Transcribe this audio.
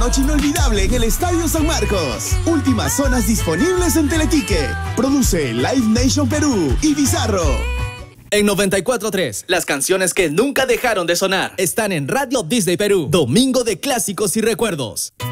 Noche inolvidable en el Estadio San Marcos. Últimas zonas disponibles en Teletique. Produce Live Nation Perú y Bizarro. En 94.3, las canciones que nunca dejaron de sonar están en Radio Disney Perú. Domingo de clásicos y recuerdos.